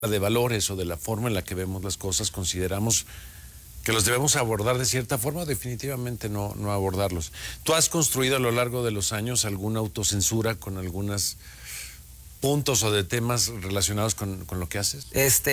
de valores o de la forma en la que vemos las cosas, consideramos que los debemos abordar de cierta forma, definitivamente no abordarlos. ¿Tú has construido a lo largo de los años alguna autocensura con algunos puntos o de temas relacionados con lo que haces?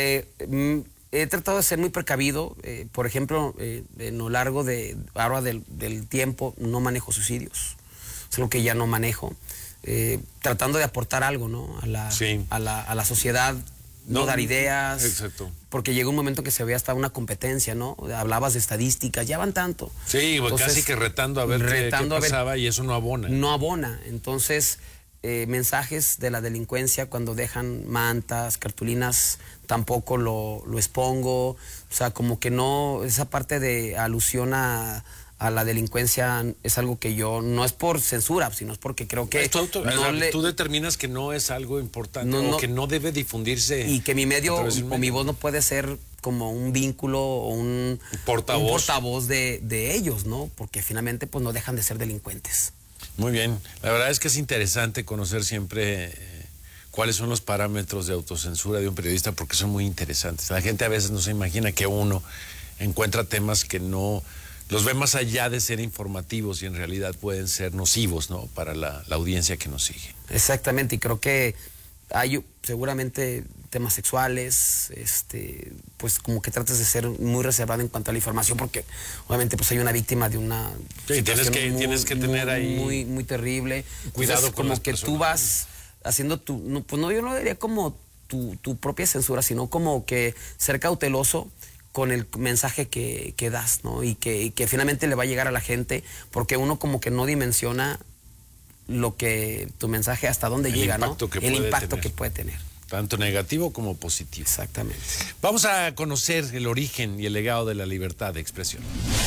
He tratado de ser muy precavido. Por ejemplo, en lo largo ahora del tiempo no manejo suicidios. Es lo que ya no manejo. Tratando de aportar algo, ¿no? a la sociedad. No dar ideas. Exacto. Porque llegó un momento que se veía hasta una competencia, ¿no? Hablabas de estadísticas, ya van tanto. Sí, entonces, casi que retando a ver qué pasaba, y eso no abona. No abona. Entonces, mensajes de la delincuencia cuando dejan mantas, cartulinas, tampoco lo expongo. O sea, como que no, esa parte de alusión a la delincuencia es algo que yo, no es por censura, sino es porque creo que... Tú determinas que no es algo importante o que no debe difundirse. Y que mi medio o mi voz no puede ser como un vínculo o un portavoz de ellos, ¿no? Porque finalmente pues no dejan de ser delincuentes. Muy bien. La verdad es que es interesante conocer siempre cuáles son los parámetros de autocensura de un periodista, porque son muy interesantes. La gente a veces no se imagina que uno encuentra temas que no... los ve más allá de ser informativos y en realidad pueden ser nocivos, ¿no? Para la audiencia que nos sigue. Exactamente, y creo que hay seguramente temas sexuales, pues como que tratas de ser muy reservado en cuanto a la información, porque obviamente pues hay una víctima de una... Sí, tienes que tener ahí... Muy terrible. Cuidado. Entonces, como que tú vas haciendo pues no, yo no diría como tu propia censura, sino como que ser cauteloso con el mensaje que das, ¿no? Y que finalmente le va a llegar a la gente, porque uno como que no dimensiona lo que tu mensaje hasta dónde llega, ¿no? El impacto que puede tener. Tanto negativo como positivo. Exactamente. Vamos a conocer el origen y el legado de la libertad de expresión.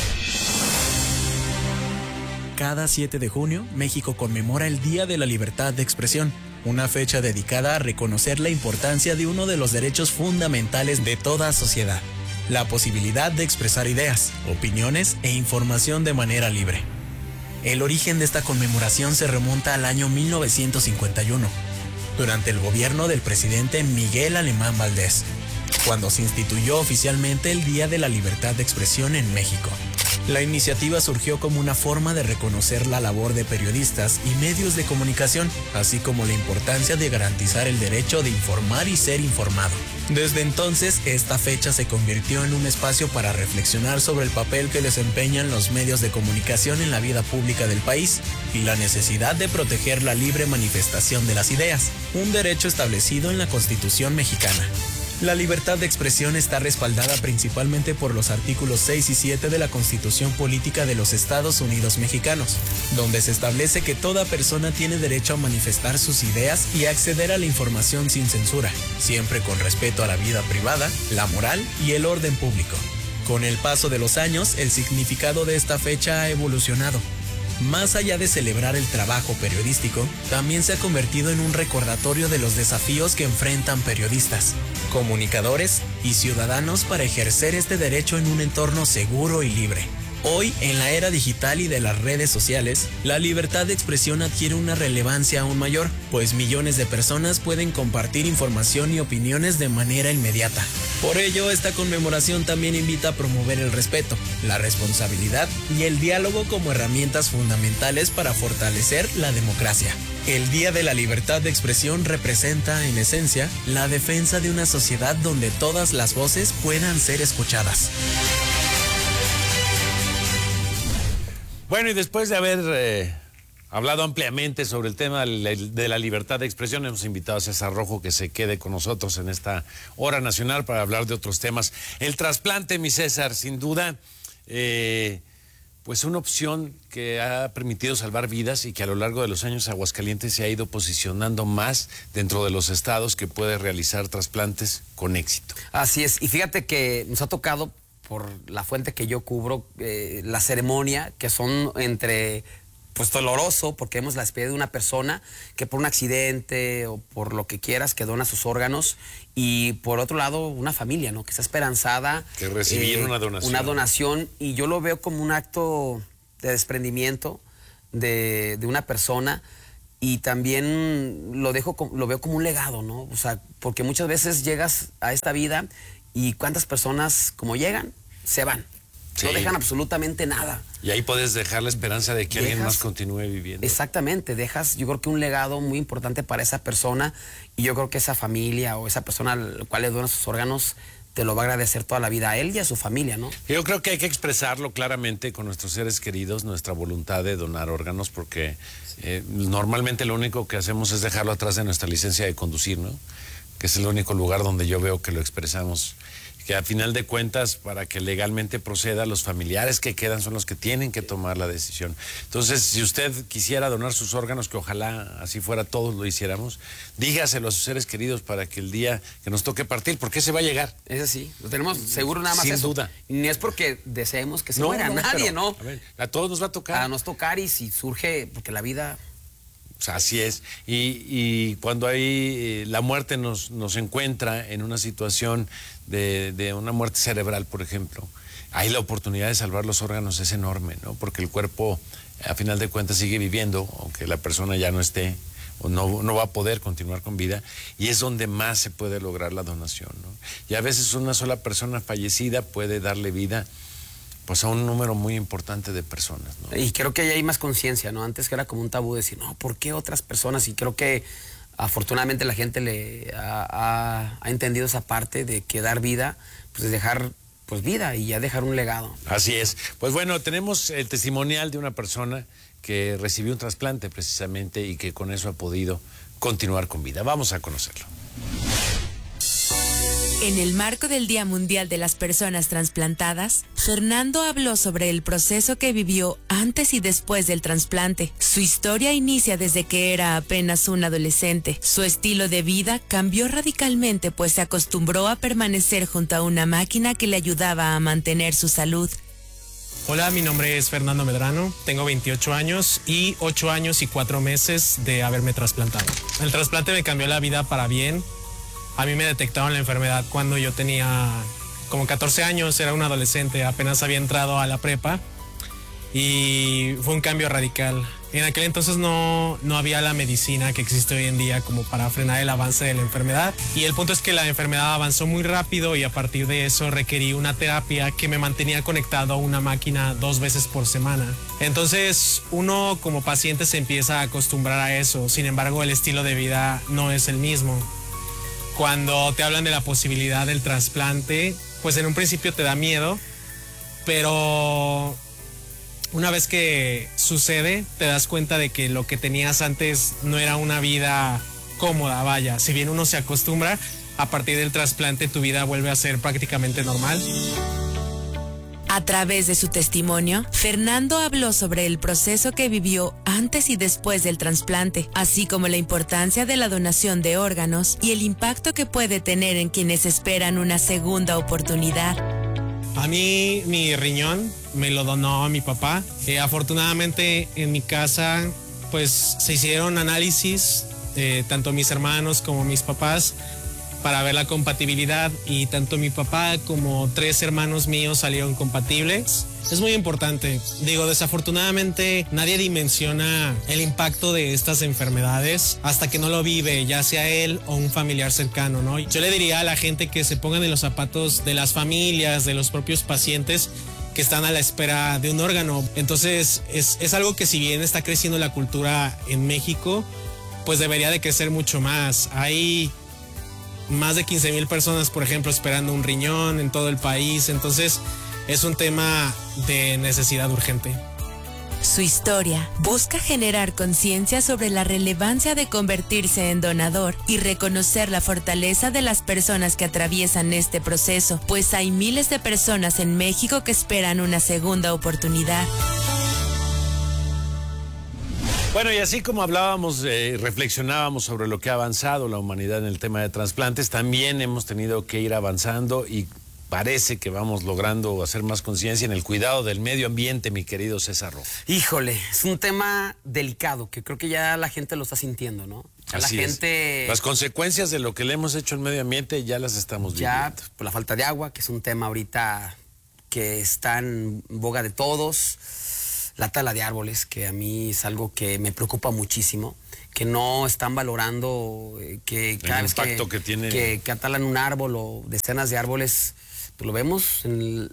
Cada 7 de junio, México conmemora el Día de la Libertad de Expresión, una fecha dedicada a reconocer la importancia de uno de los derechos fundamentales de toda sociedad: la posibilidad de expresar ideas, opiniones e información de manera libre. El origen de esta conmemoración se remonta al año 1951, durante el gobierno del presidente Miguel Alemán Valdés, cuando se instituyó oficialmente el Día de la Libertad de Expresión en México. La iniciativa surgió como una forma de reconocer la labor de periodistas y medios de comunicación, así como la importancia de garantizar el derecho de informar y ser informado. Desde entonces, esta fecha se convirtió en un espacio para reflexionar sobre el papel que desempeñan los medios de comunicación en la vida pública del país y la necesidad de proteger la libre manifestación de las ideas, un derecho establecido en la Constitución mexicana. La libertad de expresión está respaldada principalmente por los artículos 6 y 7 de la Constitución Política de los Estados Unidos Mexicanos, donde se establece que toda persona tiene derecho a manifestar sus ideas y acceder a la información sin censura, siempre con respeto a la vida privada, la moral y el orden público. Con el paso de los años, el significado de esta fecha ha evolucionado. Más allá de celebrar el trabajo periodístico, también se ha convertido en un recordatorio de los desafíos que enfrentan periodistas, comunicadores y ciudadanos para ejercer este derecho en un entorno seguro y libre. Hoy, en la era digital y de las redes sociales, la libertad de expresión adquiere una relevancia aún mayor, pues millones de personas pueden compartir información y opiniones de manera inmediata. Por ello, esta conmemoración también invita a promover el respeto, la responsabilidad y el diálogo como herramientas fundamentales para fortalecer la democracia. El Día de la Libertad de Expresión representa, en esencia, la defensa de una sociedad donde todas las voces puedan ser escuchadas. Bueno, y después de haber hablado ampliamente sobre el tema de la libertad de expresión, hemos invitado a César Rojo que se quede con nosotros en esta hora nacional para hablar de otros temas. El trasplante, mi César, sin duda, pues una opción que ha permitido salvar vidas y que a lo largo de los años Aguascalientes se ha ido posicionando más dentro de los estados que puede realizar trasplantes con éxito. Así es, y fíjate que nos ha tocado, por la fuente que yo cubro, la ceremonia, que son pues doloroso, porque vemos la despedida de una persona que por un accidente o por lo que quieras que dona sus órganos, y por otro lado una familia, ¿no? Que está esperanzada. Que recibir una donación. Una donación, y yo lo veo como un acto de desprendimiento de una persona y también lo veo como un legado, ¿no? O sea, porque muchas veces llegas a esta vida y cuántas personas como llegan, se van. Sí. No dejan absolutamente nada. Y ahí puedes dejar la esperanza de que alguien más continúe viviendo. Exactamente, dejas yo creo que un legado muy importante para esa persona, y yo creo que esa familia o esa persona al cual le donan sus órganos te lo va a agradecer toda la vida a él y a su familia, ¿no? Yo creo que hay que expresarlo claramente con nuestros seres queridos, nuestra voluntad de donar órganos, porque normalmente lo único que hacemos es dejarlo atrás de nuestra licencia de conducir, ¿no? Que es el único lugar donde yo veo que lo expresamos. Que a final de cuentas, para que legalmente proceda, los familiares que quedan son los que tienen que tomar la decisión. Entonces, si usted quisiera donar sus órganos, que ojalá así fuera, todos lo hiciéramos, dígaselo a sus seres queridos para que el día que nos toque partir, porque se va a llegar. Es así, lo tenemos seguro, nada más sin eso. duda. Ni es porque deseemos que se muera nadie, pero, ¿no? A ver, a todos nos va a tocar. A nos tocar, y si surge, porque la vida... O sea, así es. Y cuando ahí la muerte nos encuentra en una situación de una muerte cerebral, por ejemplo, ahí la oportunidad de salvar los órganos es enorme, ¿no? Porque el cuerpo, a final de cuentas, sigue viviendo, aunque la persona ya no esté o no va a poder continuar con vida, y es donde más se puede lograr la donación, ¿no? Y a veces una sola persona fallecida puede darle vida pues a un número muy importante de personas, ¿no? Y creo que ya hay más conciencia, ¿no? Antes que era como un tabú decir, no, ¿por qué otras personas? Y creo que afortunadamente la gente le ha entendido esa parte de que dar vida, pues es dejar pues vida y ya dejar un legado. Así es. Pues bueno, tenemos el testimonial de una persona que recibió un trasplante precisamente y que con eso ha podido continuar con vida. Vamos a conocerlo. En el marco del Día Mundial de las Personas Transplantadas, Fernando habló sobre el proceso que vivió antes y después del trasplante. Su historia inicia desde que era apenas un adolescente. Su estilo de vida cambió radicalmente, pues se acostumbró a permanecer junto a una máquina que le ayudaba a mantener su salud. Hola, mi nombre es Fernando Medrano, tengo 28 años y 8 años y 4 meses de haberme trasplantado. El trasplante me cambió la vida para bien. A mí me detectaron la enfermedad cuando yo tenía como 14 años, era un adolescente, apenas había entrado a la prepa y fue un cambio radical. En aquel entonces no había la medicina que existe hoy en día como para frenar el avance de la enfermedad, y el punto es que la enfermedad avanzó muy rápido y a partir de eso requerí una terapia que me mantenía conectado a una máquina 2 veces por semana. Entonces uno como paciente se empieza a acostumbrar a eso, sin embargo el estilo de vida no es el mismo. Cuando te hablan de la posibilidad del trasplante, pues en un principio te da miedo, pero una vez que sucede, te das cuenta de que lo que tenías antes no era una vida cómoda, vaya. Si bien uno se acostumbra, a partir del trasplante tu vida vuelve a ser prácticamente normal. A través de su testimonio, Fernando habló sobre el proceso que vivió antes y después del trasplante, así como la importancia de la donación de órganos y el impacto que puede tener en quienes esperan una segunda oportunidad. A mí mi riñón me lo donó mi papá. Afortunadamente en mi casa pues se hicieron análisis, tanto mis hermanos como mis papás, para ver la compatibilidad, y tanto mi papá como 3 hermanos míos salieron compatibles. Es muy importante. Digo, desafortunadamente nadie dimensiona el impacto de estas enfermedades hasta que no lo vive, ya sea él o un familiar cercano, ¿no? Yo le diría a la gente que se pongan en los zapatos de las familias, de los propios pacientes que están a la espera de un órgano. Entonces es algo que, si bien está creciendo la cultura en México, pues debería de crecer mucho más. Hay más de 15,000 personas, por ejemplo, esperando un riñón en todo el país. Entonces es un tema de necesidad urgente. Su historia busca generar conciencia sobre la relevancia de convertirse en donador y reconocer la fortaleza de las personas que atraviesan este proceso, pues hay miles de personas en México que esperan una segunda oportunidad. Bueno, y así como hablábamos, reflexionábamos sobre lo que ha avanzado la humanidad en el tema de trasplantes, también hemos tenido que ir avanzando y parece que vamos logrando hacer más conciencia en el cuidado del medio ambiente, mi querido César Rojo. Híjole, es un tema delicado que creo que ya la gente lo está sintiendo, ¿no? Así la es. gente... Las consecuencias de lo que le hemos hecho al medio ambiente ya las estamos viviendo. Ya, por la falta de agua, que es un tema ahorita que está en boga de todos. La tala de árboles, que a mí es algo que me preocupa muchísimo, que no están valorando que cada vez que atalan un árbol o decenas de árboles, pues lo vemos en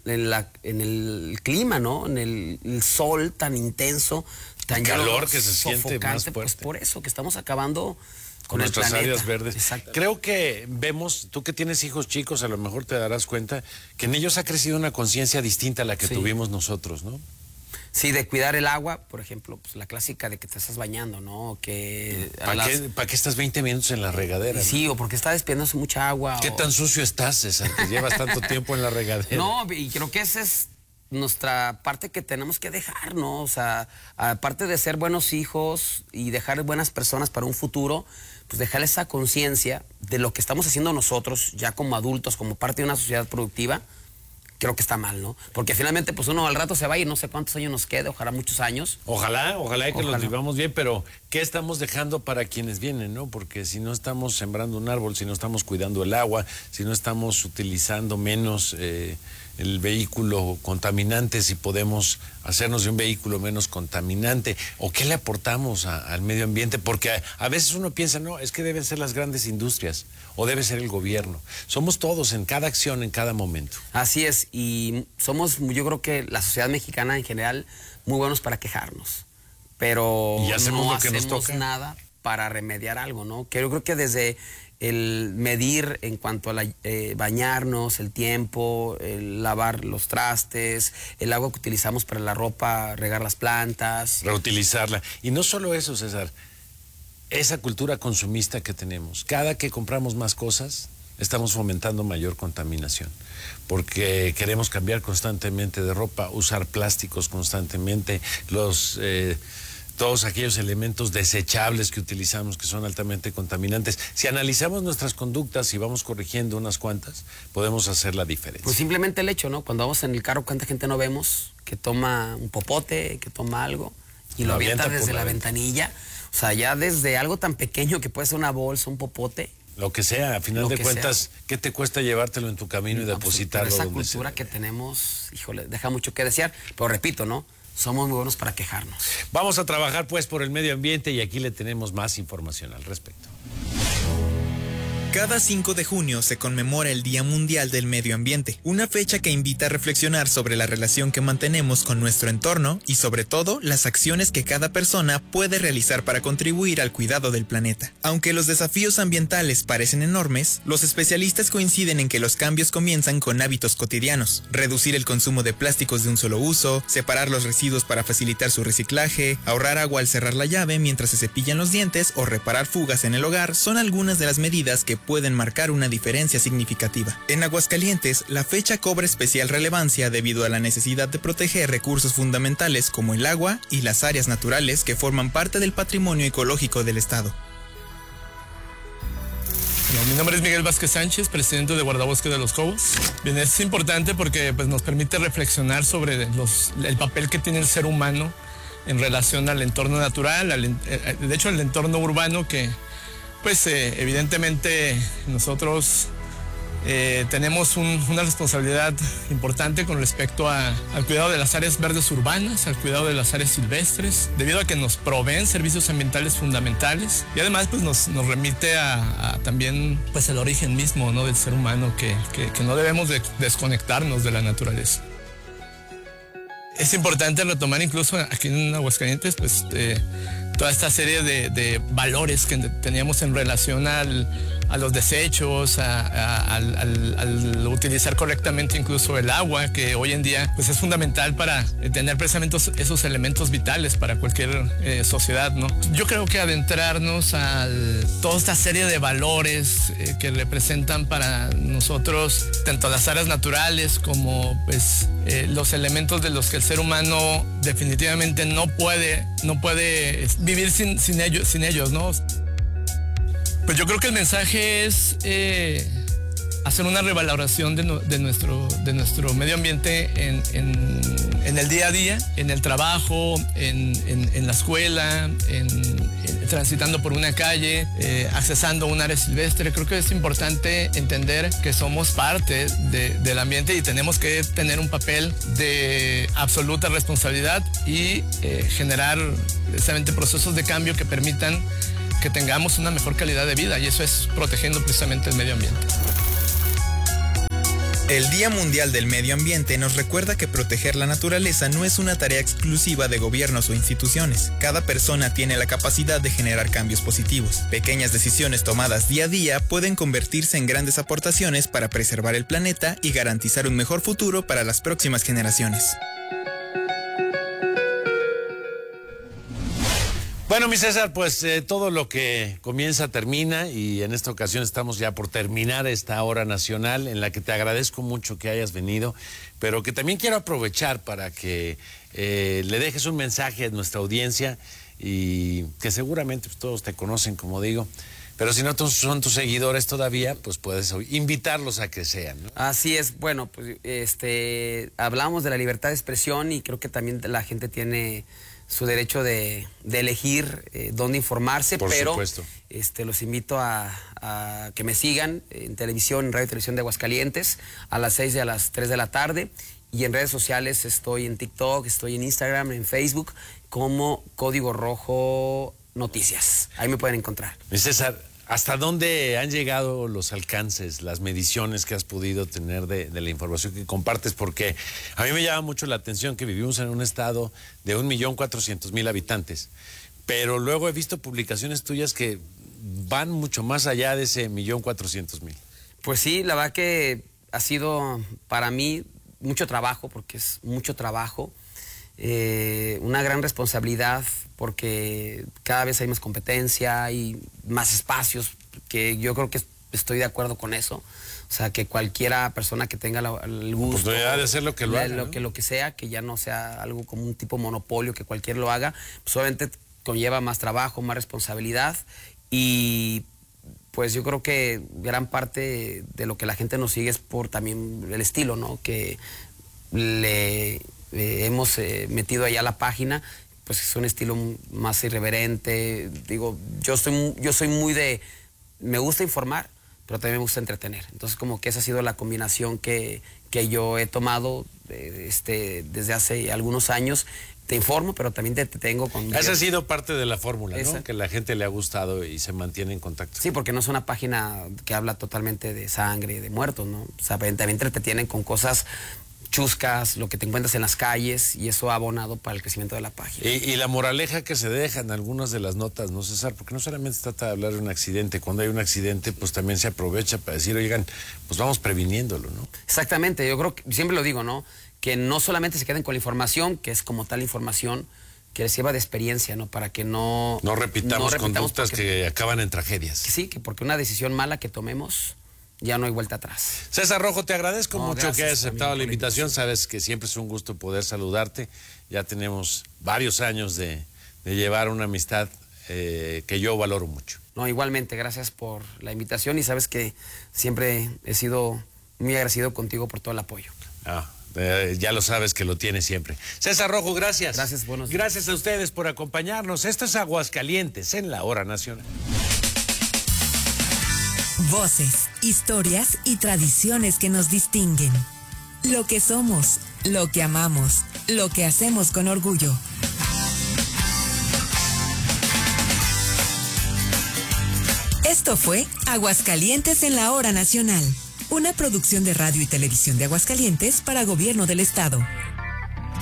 el clima, ¿no? En el sol tan intenso, tan el calor que se siente más fuerte. Pues por eso, que estamos acabando con nuestras áreas verdes. Exacto. Creo que vemos, tú que tienes hijos chicos, a lo mejor te darás cuenta que en ellos ha crecido una conciencia distinta a la que tuvimos nosotros, ¿no? Sí, de cuidar el agua, por ejemplo, pues la clásica de que te estás bañando, ¿no? Que ¿Para qué estás 20 minutos en la regadera? Sí, ¿no? O porque está despidiéndose mucha agua. ¿Qué tan sucio estás, César, que llevas tanto tiempo en la regadera? No, y creo que esa es nuestra parte que tenemos que dejar, ¿no? O sea, aparte de ser buenos hijos y dejar buenas personas para un futuro, pues dejar esa conciencia de lo que estamos haciendo nosotros, ya como adultos, como parte de una sociedad productiva, creo que está mal, ¿no? Porque finalmente, pues uno al rato se va a ir, no sé cuántos años nos quede, ojalá muchos años. Ojalá que los vivamos bien, pero ¿qué estamos dejando para quienes vienen, no? Porque si no estamos sembrando un árbol, si no estamos cuidando el agua, si no estamos utilizando menos el vehículo contaminante, si podemos hacernos de un vehículo menos contaminante, o qué le aportamos al medio ambiente, porque a veces uno piensa, no, es que deben ser las grandes industrias, o debe ser el gobierno. Somos todos en cada acción, en cada momento. Así es, y somos, yo creo que la sociedad mexicana en general, muy buenos para quejarnos, pero y hacemos no lo que nos hacemos toca. Nada para remediar algo, ¿no? Que yo creo que desde el medir en cuanto a bañarnos, el tiempo, el lavar los trastes, el agua que utilizamos para la ropa, regar las plantas. Reutilizarla. Y no solo eso, César, esa cultura consumista que tenemos. Cada que compramos más cosas, estamos fomentando mayor contaminación, porque queremos cambiar constantemente de ropa, usar plásticos constantemente, todos aquellos elementos desechables que utilizamos que son altamente contaminantes. Si analizamos nuestras conductas y vamos corrigiendo unas cuantas, podemos hacer la diferencia. Pues simplemente el hecho, ¿no? Cuando vamos en el carro, ¿cuánta gente no vemos que toma un popote, que toma algo y lo avienta desde la ventanilla? O sea, ya desde algo tan pequeño que puede ser una bolsa, un popote. Lo que sea, a final de cuentas, ¿qué te cuesta llevártelo en tu camino y depositarlo? Pero esa cultura que tenemos, híjole, deja mucho que desear. Pero repito, ¿no? Somos muy buenos para quejarnos. Vamos a trabajar pues por el medio ambiente y aquí le tenemos más información al respecto. Cada 5 de junio se conmemora el Día Mundial del Medio Ambiente, una fecha que invita a reflexionar sobre la relación que mantenemos con nuestro entorno y sobre todo las acciones que cada persona puede realizar para contribuir al cuidado del planeta. Aunque los desafíos ambientales parecen enormes, los especialistas coinciden en que los cambios comienzan con hábitos cotidianos: reducir el consumo de plásticos de un solo uso, separar los residuos para facilitar su reciclaje, ahorrar agua al cerrar la llave mientras se cepillan los dientes o reparar fugas en el hogar son algunas de las medidas que pueden marcar una diferencia significativa. En Aguascalientes, la fecha cobra especial relevancia debido a la necesidad de proteger recursos fundamentales como el agua y las áreas naturales que forman parte del patrimonio ecológico del estado. Mi nombre es Miguel Vázquez Sánchez, presidente de Guardabosques de Los Cobos. Bien, es importante porque pues, nos permite reflexionar sobre el papel que tiene el ser humano en relación al entorno natural, de hecho al entorno urbano que pues evidentemente nosotros tenemos una responsabilidad importante con respecto al cuidado de las áreas verdes urbanas, al cuidado de las áreas silvestres, debido a que nos proveen servicios ambientales fundamentales y además pues nos remite a también pues el origen mismo, ¿no? del ser humano que no debemos desconectarnos de la naturaleza. Es importante retomar incluso aquí en Aguascalientes pues toda esta serie de valores que teníamos en relación a los desechos, al utilizar correctamente incluso el agua, que hoy en día pues, es fundamental para tener precisamente esos elementos vitales para cualquier sociedad, ¿no? Yo creo que adentrarnos a toda esta serie de valores que representan para nosotros tanto las áreas naturales como pues, los elementos de los que el ser humano definitivamente no puede vivir sin ellos, ¿no? Pues yo creo que el mensaje es hacer una revaloración de nuestro medio ambiente en el día a día, en el trabajo, en la escuela, transitando por una calle, accesando un área silvestre. Creo que es importante entender que somos parte del ambiente y tenemos que tener un papel de absoluta responsabilidad y generar precisamente procesos de cambio que permitan que tengamos una mejor calidad de vida, y eso es protegiendo precisamente el medio ambiente. El Día Mundial del Medio Ambiente nos recuerda que proteger la naturaleza no es una tarea exclusiva de gobiernos o instituciones. Cada persona tiene la capacidad de generar cambios positivos. Pequeñas decisiones tomadas día a día pueden convertirse en grandes aportaciones para preservar el planeta y garantizar un mejor futuro para las próximas generaciones. Bueno, mi César, pues todo lo que comienza termina, y en esta ocasión estamos ya por terminar esta hora nacional, en la que te agradezco mucho que hayas venido, pero que también quiero aprovechar para que le dejes un mensaje a nuestra audiencia, y que seguramente pues, todos te conocen, como digo, pero si no son tus seguidores todavía, pues puedes invitarlos a que sean, ¿no? Así es. Bueno, pues hablamos de la libertad de expresión, y creo que también la gente tiene su derecho de elegir dónde informarse. Por pero supuesto. Los invito a que me sigan en televisión, en Radio y Televisión de Aguascalientes, a las 6 y a las 3 de la tarde, y en redes sociales estoy en TikTok, estoy en Instagram, en Facebook, como Código Rojo Noticias. Ahí me pueden encontrar. Mi César, ¿hasta dónde han llegado los alcances, las mediciones que has podido tener de la información que compartes? Porque a mí me llama mucho la atención que vivimos en un estado de 1.400.000 habitantes, pero luego he visto publicaciones tuyas que van mucho más allá de ese 1.400.000. Pues sí, la verdad que ha sido para mí mucho trabajo, porque es mucho trabajo, una gran responsabilidad, porque cada vez hay más competencia y más espacios, que yo creo que estoy de acuerdo con eso. O sea, que cualquiera persona que tenga el gusto, oportunidad de hacer lo que lo haga, ¿no? lo que sea, que ya no sea algo como un tipo monopolio, que cualquiera lo haga, pues obviamente conlleva más trabajo, más responsabilidad, y pues yo creo que gran parte de lo que la gente nos sigue es por también el estilo, ¿no? Que le hemos metido allá a la página, pues es un estilo más irreverente. Digo, yo soy muy de, me gusta informar, pero también me gusta entretener. Entonces como que esa ha sido la combinación que yo he tomado desde hace algunos años. Te informo, pero también te tengo con... Esa ha sido parte de la fórmula, ¿no? Que la gente le ha gustado y se mantiene en contacto. Sí, porque no es una página que habla totalmente de sangre, de muertos, ¿no? O sea, también te entretienen con cosas chuscas, lo que te encuentras en las calles, y eso ha abonado para el crecimiento de la página. Y la moraleja que se deja en algunas de las notas, ¿no, César? Porque no solamente se trata de hablar de un accidente. Cuando hay un accidente, pues también se aprovecha para decir, oigan, pues vamos previniéndolo, ¿no? Exactamente, yo creo que, siempre lo digo, ¿no? Que no solamente se queden con la información, que es como tal información, que les sirva de experiencia, ¿no? Para que no repitamos conductas que acaban en tragedias. Que sí, que porque una decisión mala que tomemos, ya no hay vuelta atrás. César Rojo, te agradezco mucho gracias, que hayas aceptado la invitación. invitación. Sabes que siempre es un gusto poder saludarte. Ya tenemos varios años de llevar una amistad que yo valoro mucho. No, igualmente, gracias por la invitación, y sabes que siempre he sido muy agradecido contigo por todo el apoyo. Ya lo sabes que lo tienes siempre. César Rojo, gracias. Gracias, buenos días. Gracias a ustedes por acompañarnos. Esto es Aguascalientes en la Hora Nacional. Voces, historias y tradiciones que nos distinguen. Lo que somos, lo que amamos, lo que hacemos con orgullo. Esto fue Aguascalientes en la Hora Nacional, una producción de Radio y Televisión de Aguascalientes para Gobierno del Estado.